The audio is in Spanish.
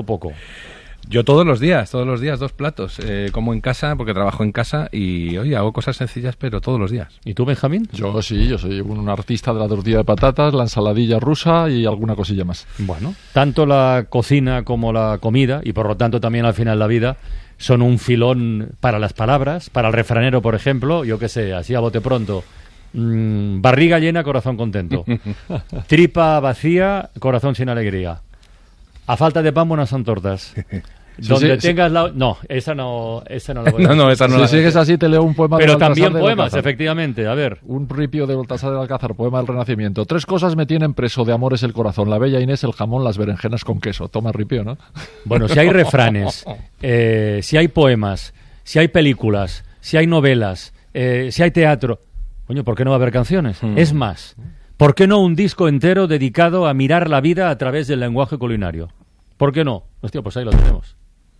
o poco? Yo todos los días 2 platos. Como en casa, porque trabajo en casa y, oye, hago cosas sencillas, pero todos los días. ¿Y tú, Benjamín? Yo soy un artista de la tortilla de patatas, la ensaladilla rusa y alguna cosilla más. Bueno, tanto la cocina como la comida, y por lo tanto también al final la vida, son un filón para las palabras, para el refranero, por ejemplo, yo qué sé, así a bote pronto. Barriga llena, corazón contento. Tripa vacía, corazón sin alegría. A falta de pan, buenas son tortas. Donde tengas la... No, esa no la voy a No, esa no la... Si sigues así, te leo un poema Pero de Baltasar también de poemas, Alcázar. efectivamente. A ver. Un ripio de Baltasar de Alcázar, poema del Renacimiento. 3 cosas me tienen preso, de amor es el corazón, la bella Inés, el jamón, las berenjenas con queso. Toma ripio, ¿no? Bueno, si hay refranes, si hay poemas, si hay películas, si hay novelas, si hay teatro... Coño, ¿por qué no va a haber canciones? Es más, ¿por qué no un disco entero dedicado a mirar la vida a través del lenguaje culinario? ¿Por qué no? Hostia, pues ahí lo tenemos.